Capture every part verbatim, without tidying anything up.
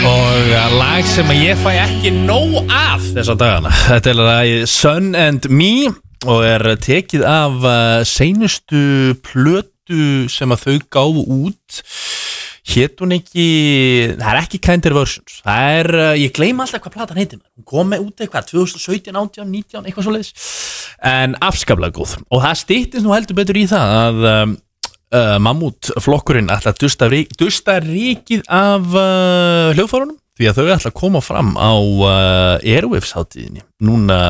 Og lag sem ég fæ ekki nóg af þessa dagana. Þetta er lagið Sun and Me og er tekið af uh, seinustu plötu sem að þau gáfu út. Hét hún ekki, það er ekki Kinder Versions. Það er, uh, ég gleyma alltaf hvað platan heitir. Hún kom með út eitthvað tvö þúsund og sautján, átján, nítján, eitthvað svoleiðis. En afskaplega góð. Og það styttist nú heldur betur í það að um, Uh, Mammút flokkurinn ætla að dusta, dusta ríkið af uh, hljóðfærunum því að þau ætla að koma fram á uh, Airwaves hátíðinni núna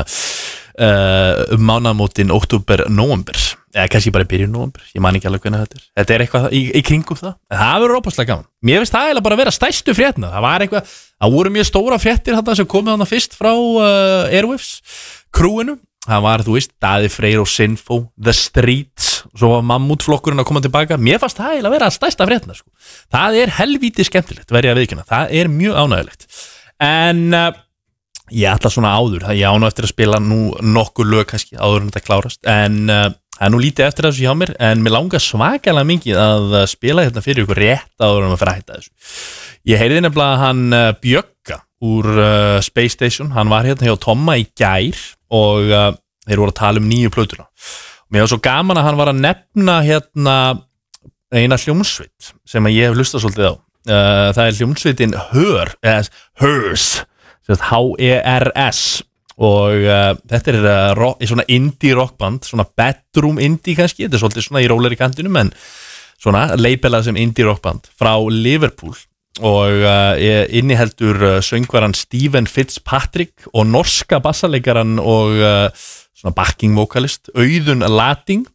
uh, um mánaðamótin október-nóvember eða kannski bara byrjun nóvember, ég man ekki alveg hvernig þetta er þetta er eitthvað í, í kringum það en það verður óbúslega gaman, mér finnst það eiginlega bara að vera stærstu fréttina, það var eitthvað það voru mjög stóra fréttir þarna sem komið hana fyrst frá uh, Airwaves krúinu. Það var, þú veist, Daði Freyr og Sinfo, The Streets, svo var Mammút-flokkurinn að koma tilbaka. Mér fannst það eiginlega að vera að stærsta fréttina, sko. Það er helvíti skemmtilegt, verð ég að viðkynna. Það er mjög ánægilegt. En uh, ég ætla svona áður, það ég áná eftir að spila nú nokkur lög kannski, áður en þetta klárast. En uh, það er nú lítið eftir þessu hjá mér, en mér langar svakalega mikið að spila hérna fyrir ykkur rétt áður en að fara að hætta þessu. Ég heyrði nefnilega hann uh, Bjögga úr uh, Space Station, hann var hérna hjá Tomma í gær og uh, þeir voru að tala um nýju plötuna og mér var svo gaman að hann var að nefna hérna eina hljómsveit sem að ég hef hlustað svolítið á uh, það er hljómsveitin Hör eh, Hers H E R S og uh, þetta er uh, rock, svona indie rockband svona bedroom indie kannski þetta er svolítið svona í róleri kantinum en svona labelað sem indie rockband frá Liverpool og uh, inniheldur uh, söngvaran Stephen Fitzpatrick og norska bassaleikaran og uh, svona backing vokalist Auðun Lading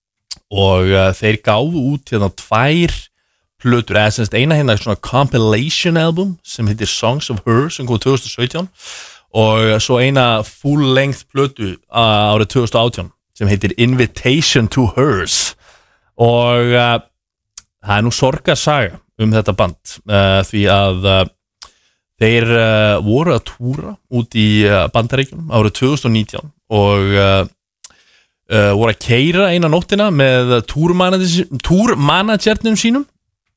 og uh, þeir gáfu út hérna tvær plötur, eða semst eina hérna svona compilation album sem heitir Songs of Her sem kom tvö þúsund og sautján og uh, svo eina full length plötu uh, árið tvö þúsund og átján sem heitir Invitation to Hers og uh, það er nú sorgarsaga um þetta band uh, því að uh, þeir uh, voru að túra út í uh, Bandaríkjunum árið tvö þúsund og nítján og uh, uh, voru að keyra eina nóttina með túrmanagernum sínum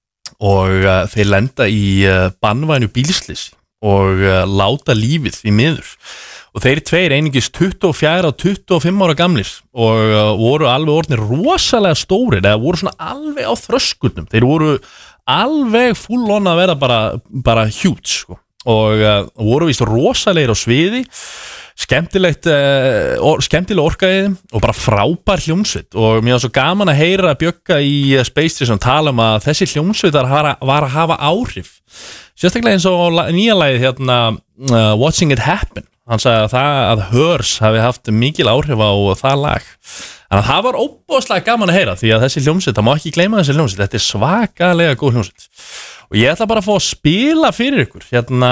og uh, þeir lenda í uh, banvænu bílslys og uh, láta lífið því miður og þeir tveir einingis tuttugu og fjögur og tuttugu og fimm ára gamlir og uh, voru alveg orðnir rosalega stórir eða voru svona alveg á þröskuldum þeir voru alveg full on að vera bara, bara huge sko. og uh, voru vist rosalegir á sviði skemmtilegt uh, or, skemmtileg orkaðið og bara frábær hljómsveit og mér var svo gaman að heyra að Bjögga í uh, Space Station tala um að þessi hljómsveit var, var að hafa áhrif sérstaklega eins og nýja lagið hérna uh, Watching It Happen hann sagði að það að Hers hafi haft mikil áhrif á það lag en það var óbúðslega gaman að heyra því að þessi hljómsveit, það má ekki gleyma þessi hljómsveit þetta er svakalega góð hljómsveit og ég ætla bara að fá að spila fyrir ykkur hérna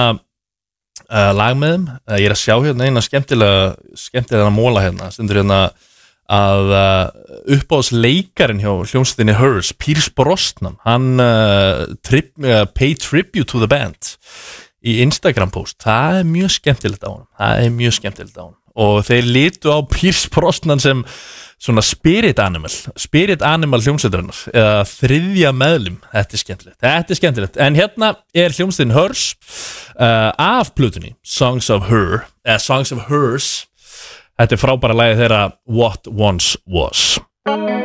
uh, lag með þeim uh, ég er að sjá hérna eina skemmtilega skemmtilega móla hérna stundur hérna að uh, uppáðsleikarin hjá hljómsveitinni Hers Pierce Brosnan hann uh, trip, uh, pay tribute to the band í Instagram post, það er mjög skemmtilegt á hann það er mjög skemmtilegt á hann og þeir litu á Pierce Brosnan sem svona spirit animal spirit animal hljómsveitarinnar eða þriðja meðlim, þetta er skemmtilegt þetta er skemmtilegt, en hérna er hljómsveitin Hers uh, af plötunni Songs of Her, eða Songs of Hers þetta er frábæra lagið þeirra What Once Was